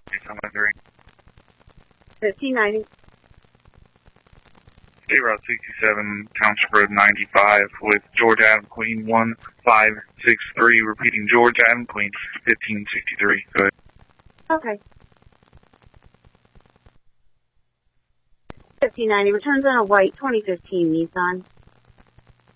603. 1590. State Route 67, Township Road 95 with George Adam Queen 1563, repeating George Adam Queen 1563. Go ahead. Okay. 1590, returns on a white 2015 Nissan.